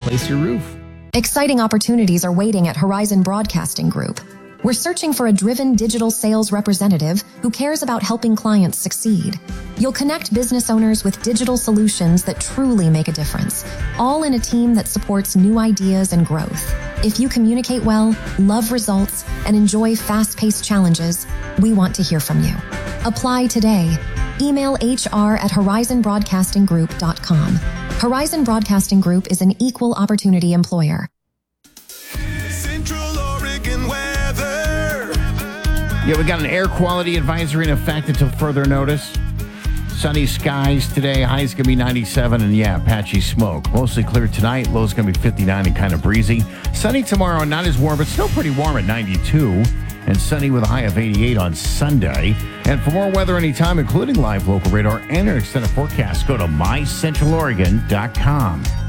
replace your roof. Exciting opportunities are waiting at Horizon Broadcasting Group. We're searching for a driven digital sales representative who cares about helping clients succeed. You'll connect business owners with digital solutions that truly make a difference, all in a team that supports new ideas and growth. If you communicate well, love results, and enjoy fast-paced challenges, we want to hear from you. Apply today. Email hr@horizonbroadcastinggroup.com. Horizon Broadcasting Group is an equal opportunity employer. Yeah, we got an air quality advisory in effect until further notice. Sunny skies today. High's going to be 97 and, yeah, patchy smoke. Mostly clear tonight. Low's going to be 59 and kind of breezy. Sunny tomorrow, not as warm, but still pretty warm at 92. And sunny with a high of 88 on Sunday. And for more weather anytime, including live local radar and an extended forecast, go to mycentraloregon.com.